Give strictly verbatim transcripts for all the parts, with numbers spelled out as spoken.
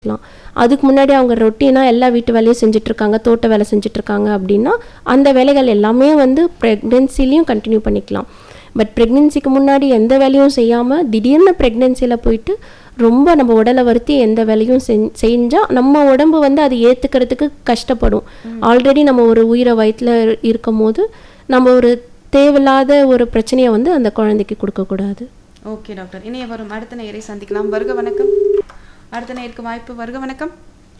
அதுக்கு முன்னாடி அவங்க ரொட்டீனாக எல்லா வீட்டு வேலையும் செஞ்சிட்ருக்காங்க, தோட்ட வேலை செஞ்சிட்ருக்காங்க அப்படின்னா அந்த வேலைகள் எல்லாமே வந்து ப்ரெக்னென்சிலையும் கண்டினியூ பண்ணிக்கலாம். பட் ப்ரெக்னென்சிக்கு முன்னாடி எந்த வேலையும் செய்யாமல் திடீர்னு ப்ரெக்னென்சியில் போயிட்டு ரொம்ப நம்ம உடலை வருத்தி எந்த வேலையும் செஞ் செஞ்சால் நம்ம உடம்பு வந்து அது ஏற்றுக்கிறதுக்கு கஷ்டப்படும். ஆல்ரெடி நம்ம ஒரு உயிரை வயிற்றில் இருக்கும் போது நம்ம ஒரு தேவையில்லாத ஒரு பிரச்சனையை வந்து அந்த குழந்தைக்கு கொடுக்கக்கூடாது. ஓகே டாக்டர், இனிய வரும் அடுத்த நேயரை சந்திக்கலாம். வருக வணக்கம். அடுத்த நேருக்கு வாய்ப்பு. வருக வணக்கம்.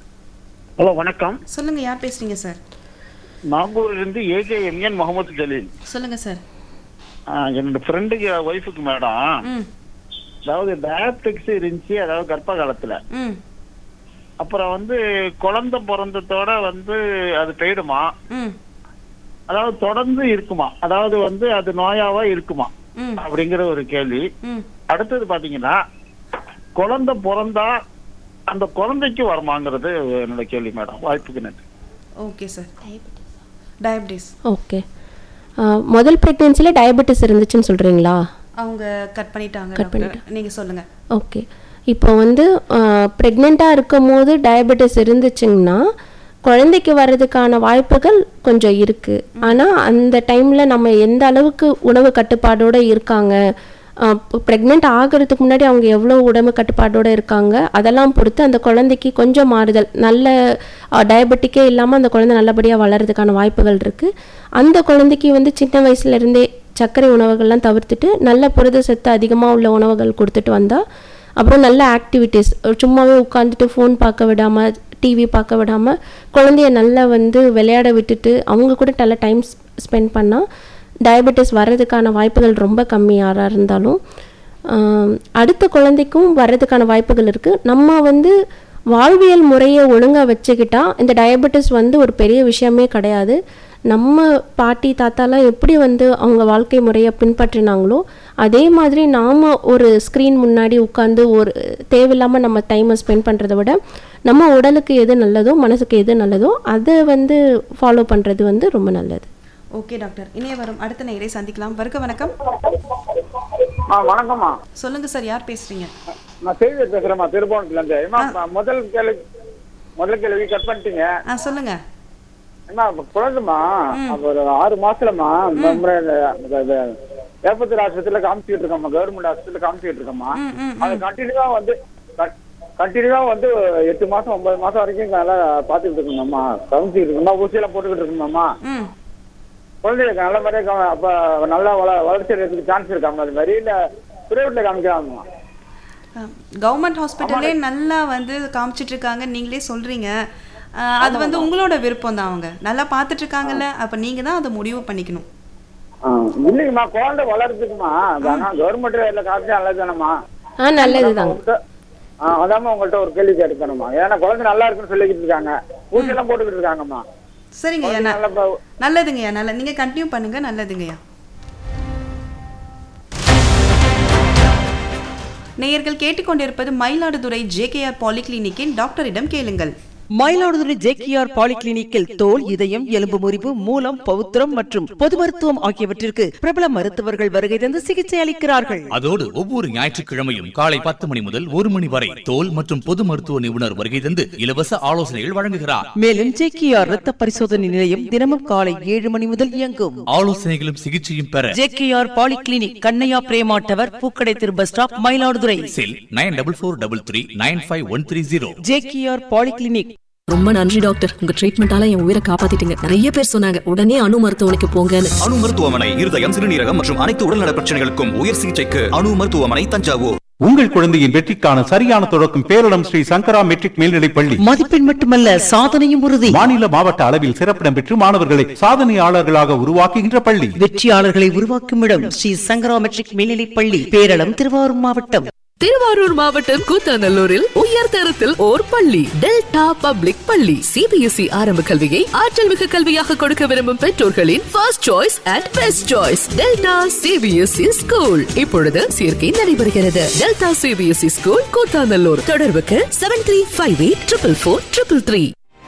ஹலோ வணக்கம். சொல்லுங்க, யார் பேசுறீங்க sir? நாகூரிலிருந்து AJ MN Mohammed Jaleel. சொல்லுங்க சார். என்னோட ஃப்ரெண்டுக்கு ஒய்ஃபுக்கு மேடம், ம் அதாவது டயபெட்டிக்ஸ் இருந்துச்சு, அதாவது கர்ப்ப காலத்துல. ம் அப்புறம் வந்து குழந்தை பிறந்ததோட வந்து அது போயிடுமா, ம் அதாவது தொடர்ந்து இருக்குமா, அதாவது வந்து அது நோயாவா இருக்குமா ம் அப்படிங்கிற ஒரு கேள்வி. ம் அடுத்தது பாத்தீங்கன்னா குழந்தை பிறந்தா அந்த குழந்தைக்கு வருமாங்கிறது என்னோட கேள்வி மேடம். வாய்ப்புக்கு நன்றி. Okay sir. டயபிட்டிஸ் ஓகே, முதல் ப்ரெக்னென்சியில் டயபெட்டிஸ் இருந்துச்சுன்னு சொல்கிறீங்களா? அவங்க கட் பண்ணிட்டாங்க கட் டாக்டர், நீங்கள் சொல்லுங்கள். ஓகே, இப்போ வந்து ப்ரெக்னெண்ட்டாக இருக்கும் போது டயபெட்டிஸ் இருந்துச்சுங்கன்னா குழந்தைக்கு வர்றதுக்கான வாய்ப்புகள் கொஞ்சம் இருக்குது. ஆனால் அந்த டைமில் நம்ம எந்த அளவுக்கு உணவு கட்டுப்பாடோடு இருக்காங்க, ப்ரெக்னென்ட் ஆகிறதுக்கு முன்னாடி அவங்க எவ்வளோ உடம்பு கட்டுப்பாடோடு இருக்காங்க, அதெல்லாம் பொறுத்து அந்த குழந்தைக்கு கொஞ்சம் மாறுதல், நல்ல டயபெட்டிக்கே இல்லாமல் அந்த குழந்தை நல்லபடியாக வளர்கிறதுக்கான வாய்ப்புகள் இருக்குது. அந்த குழந்தைக்கு வந்து சின்ன வயசுலேருந்தே சர்க்கரை உணவுகள்லாம் தவிர்த்துட்டு நல்ல புரத சத்து அதிகமாக உள்ள உணவுகள் கொடுத்துட்டு வந்தால், அப்புறம் நல்ல ஆக்டிவிட்டீஸ், சும்மாவே உட்காந்துட்டு ஃபோன் பார்க்க விடாமல் டிவி பார்க்க விடாமல் குழந்தைய நல்லா வந்து விளையாட விட்டுட்டு அவங்க கூட நல்ல டைம் ஸ்பெண்ட் பண்ணால் டயபெட்டிஸ் வர்றதுக்கான வாய்ப்புகள் ரொம்ப கம்மியாக இருந்தாலும் அடுத்த குழந்தைக்கும் வர்றதுக்கான வாய்ப்புகள் இருக்குது. நம்ம வந்து வாழ்வியல் முறையை ஒழுங்காக வச்சுக்கிட்டால் இந்த டயபெட்டிஸ் வந்து ஒரு பெரிய விஷயமே கிடையாது. நம்ம பாட்டி தாத்தாலாம் எப்படி வந்து அவங்க வாழ்க்கை முறையை பின்பற்றினாங்களோ அதே மாதிரி நாம் ஒரு ஸ்க்ரீன் முன்னாடி உட்காந்து ஒரு தேவையில்லாமல் நம்ம டைமை ஸ்பெண்ட் பண்ணுறதை விட நம்ம உடலுக்கு எது நல்லதோ மனசுக்கு எது நல்லதோ அதை வந்து ஃபாலோ பண்ணுறது வந்து ரொம்ப நல்லது. ஓகே டாக்டர், இனிய வரும் அடுத்த நேயரை சந்திக்கலாம். வருக வணக்கம். வணக்கம்மா. சொல்லுங்க சார், யார் பேசுறீங்க? நான் செய்தி பேசுறேம்மா, திருப்போணத்துல இருந்து. முதல் கேள்வி முதல் கேள்வி கட் பண்ணிட்டீங்க. ஆ சொல்லுங்க. என்ன குழந்தைமா ஒரு ஆறு மாசத்துலமா ஏப்பத்தூர் ஆஸ்பத்திரியில காமிச்சிட்டு இருக்கோம்மா, கவர்மெண்ட் ஹாஸ்பிட்டல் காமிச்சிட்டு இருக்கோம்மா. அது கண்டினியூவா வந்து கண்டினியூவா வந்து எட்டு மாசம் ஒன்பது மாசம் வரைக்கும் நல்லா பாத்துக்கிட்டு இருக்கணும்மா, கவனிச்சுட்டு இருக்கணுமா, ஊசியெல்லாம் போட்டுக்கிட்டு இருக்கணும்மா. குழந்தைகளுக்கு நல்ல மாதிரியே அப்ப நல்லா வள வளர்ச்சி அடைறதுக்கு சான்ஸ் இருக்காமா? அது மாதிரி இல்ல பிரைவேட்ல காமிக்கலாமா? கவர்மெண்ட் ஹாஸ்பிட்டல்லே நல்லா வந்து காமிச்சிட்டு இருக்காங்க நீங்களே சொல்றீங்க. அது வந்து உங்களோட விருப்பம் தான். அவங்க நல்லா பார்த்துட்டு இருக்காங்கல்ல, அப்ப நீங்க தான் அதை முடிவு பண்ணிக்கணும். இல்லைங்கம்மா, குழந்தை வளர்றதுக்குமா கவர்மெண்ட் எல்லாம் காமிச்சா நல்லதுதானம்மா? நல்லதுதான். அதாம உங்கள்கிட்ட ஒரு கேள்வி கேட்கணுமா, ஏன்னா குழந்தை நல்லா இருக்குன்னு சொல்லிக்கிட்டு இருக்காங்க, ஊசி எல்லாம் போட்டுக்கிட்டு இருக்காங்கம்மா. சரிங்கய்யா, நல்லதுங்கய்யா, நல்ல நீங்க கண்டினியூ பண்ணுங்க. நல்லதுங்கய்யா. நேயர்கள் கேட்டுக்கொண்டிருப்பது மயிலாடுதுறை ஜேகேஆர் பாலிகிளினிக்கின் டாக்டரிடம் கேளுங்கள். மயிலாடுதுறை ஜேகேஆர் பாலிகிளினிக்கில் தோல், இதயம், எலும்பு முறிவு, மூலம், பௌத்திரம் மற்றும் பொது மருத்துவம் ஆகியவற்றிற்கு பிரபல மருத்துவர்கள் வருகை தந்து சிகிச்சை அளிக்கிறார்கள். அதோடு ஒவ்வொரு ஞாயிற்றுக்கிழமையும் காலை பத்து மணி முதல் ஒரு மணி வரை தோல் மற்றும் பொது மருத்துவ நிபுணர் வருகை தந்து இலவச ஆலோசனைகள் வழங்குகிறார். மேலும் ஜேகேஆர் ரத்த பரிசோதனை நிலையம் தினமும் காலை ஏழு மணி முதல் இயங்கும். ஆலோசனைகளும் சிகிச்சையும் பெற JKR polyclinic, Kannaiya Prema tower, பூக்கடை திரு பஸ் ஸ்டாப், மயிலாடுதுறை. செல் nine double four double three nine five one three zero. JKR polyclinic. ரொம்ப நன்றி டாக்டர், உங்க ட்ரீட்மெண்டால என் உயிரை காப்பாத்திட்டீங்க. நிறைய பேர் சொன்னாங்க உடனே அணு மருத்துவமனைக்கு போங்கன்னு. அணு மருத்துவமனை இருதயம், சிறுநீரகம் மற்றும் அனைத்து உடல்நல பிரச்சனைகளுக்கும் உயர் சிகிச்சைக்கு அணு மருத்துவமனை, தஞ்சாவூர். உங்கள் குழந்தையின் வெற்றிக்கான சரியான தொடக்கம் பேரிடம் ஸ்ரீ சங்கரா மெட்ரிக் மேல்நிலைப் பள்ளி. மதிப்பெண் மட்டுமல்ல, சாதனையும் உறுதி. மாநில மாவட்ட அளவில் சிறப்பிடம் பெற்று மாணவர்களை சாதனையாளர்களாக உருவாக்குகின்ற பள்ளி. வெற்றியாளர்களை உருவாக்கும் இடம் ஸ்ரீ சங்கரா மெட்ரிக் மேல்நிலைப் பள்ளி, பேரளம், திருவாரூர் மாவட்டம். திருவாரூர் மாவட்டம் கூத்தாநல்லூரில் உயர் தரத்தில் ஓர் பள்ளி, டெல்டா பப்ளிக் பள்ளி. சிபிஎஸ்இ ஆரம்ப கல்வியை ஆற்றல் மிகு கல்வியாக கொடுக்க விரும்பும் பெற்றோர்களின் first choice and best choice delta CBSE school. இப்பொழுது சேர்க்கை நடைபெறுகிறது. Delta CBSE school Koothanallur. தொடர்புக்கு seven three five eight triple four triple three.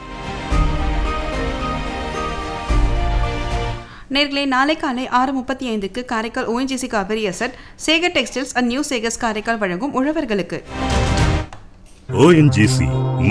நேர்களே, நாளை காலை ஆறு முப்பத்தி ஐந்துக்கு Karaikal ONGC Kaveri asset, Sekar textiles and new Sekar's Karaikal வழங்கும் உழவர்களுக்கு. ஓஎன்ஜிசி